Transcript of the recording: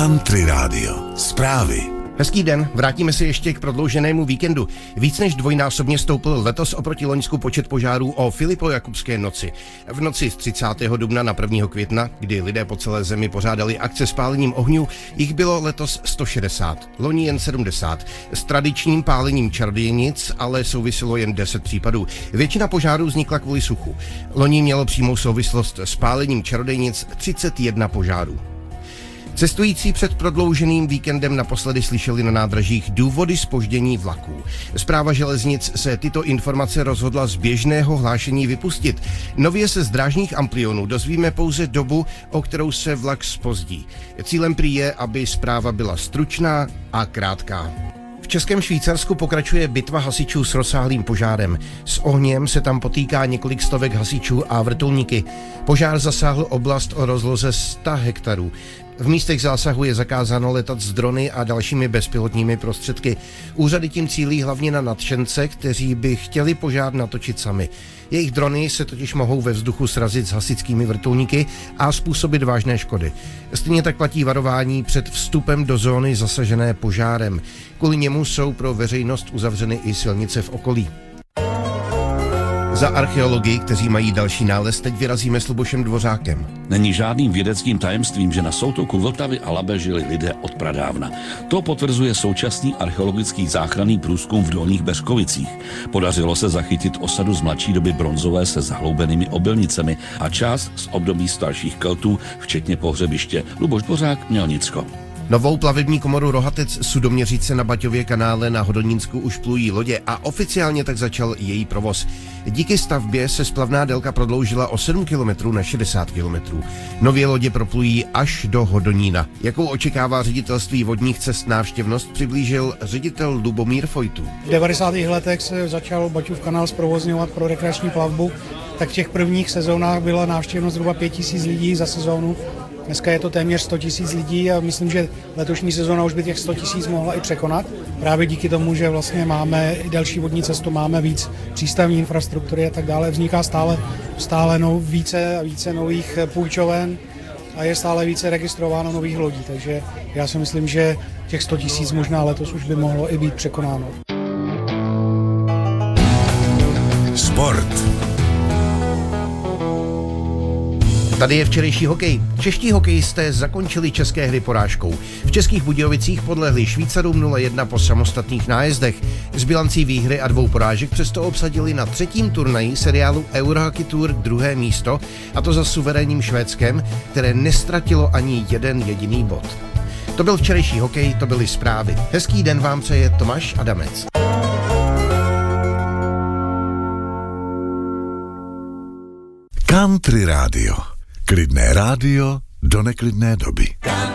Country Radio. Zprávy. Hezký den, vrátíme se ještě k prodlouženému víkendu. Víc než dvojnásobně stoupl letos oproti loňsku počet požárů o Filipojakubské noci. V noci z 30. dubna na 1. května, kdy lidé po celé zemi pořádali akce s pálením ohňů, jich bylo letos 160, loni jen 70. S tradičním pálením čarodějnic ale souviselo jen 10 případů. Většina požárů vznikla kvůli suchu. Loni mělo přímou souvislost s pálením čarodějnic 31 požárů. Cestující před prodlouženým víkendem naposledy slyšeli na nádražích důvody zpoždění vlaků. Správa železnic se tyto informace rozhodla z běžného hlášení vypustit. Nově se z drážních amplionů dozvíme pouze dobu, o kterou se vlak zpozdí. Cílem prý je, aby zpráva byla stručná a krátká. V Českém Švýcarsku pokračuje bitva hasičů s rozsáhlým požárem. S ohněm se tam potýká několik stovek hasičů a vrtulníky. Požár zasáhl oblast o rozloze 100 hektarů. V místech zásahu je zakázáno letat s drony a dalšími bezpilotními prostředky. Úřady tím cílí hlavně na nadšence, kteří by chtěli požár natočit sami. Jejich drony se totiž mohou ve vzduchu srazit s hasičskými vrtulníky a způsobit vážné škody. Stejně tak platí varování před vstupem do zóny zasažené požárem. Kvůli němu jsou pro veřejnost uzavřeny i silnice v okolí. Za archeology, kteří mají další nález, teď vyrazíme s Lubošem Dvořákem. Není žádným vědeckým tajemstvím, že na soutoku Vltavy a Labe žili lidé od pradávna. To potvrzuje současný archeologický záchranný průzkum v Dolních Beřkovicích. Podařilo se zachytit osadu z mladší doby bronzové se zahloubenými obilnicemi a část z období starších Keltů, včetně pohřebiště. Luboš Dvořák, Mělnicko. Novou plavební komoru Rohatec Sudoměřice na Baťově kanále na Hodonínsku už plují lodě a oficiálně tak začal její provoz. Díky stavbě se splavná délka prodloužila o 7 km na 60 km. Nově lodě proplují až do Hodonína. Jakou očekává ředitelství vodních cest návštěvnost, přiblížil ředitel Lubomír Fojtů. V 90. letech se začal Baťův kanál zprovozňovat pro rekreační plavbu, tak v těch prvních sezónách byla návštěvnost zhruba 5000 lidí za sezónu. Dneska je to téměř 100 000 lidí a myslím, že letošní sezóna už by těch 100 000 mohla i překonat. Právě díky tomu, že vlastně máme i další vodní cestu, máme víc přístavní infrastruktury a tak dále, vzniká stále více a více nových půjčoven a je stále více registrováno nových lodí, takže já si myslím, že těch 100 000 možná letos už by mohlo i být překonáno. Sport. Tady je včerejší hokej. Čeští hokejisté zakončili české hry porážkou. V Českých Budějovicích podlehli Švýcarům 0-1 po samostatných nájezdech. S bilancí výhry a 2 porážek přesto obsadili na 3. turnaji seriálu Eurohockey Tour 2. místo, a to za suverénním Švédskem, které nestratilo ani jeden jediný bod. To byl včerejší hokej, to byly zprávy. Hezký den vám přeje Tomáš Adamec. Country Radio. Klidné rádio do neklidné doby.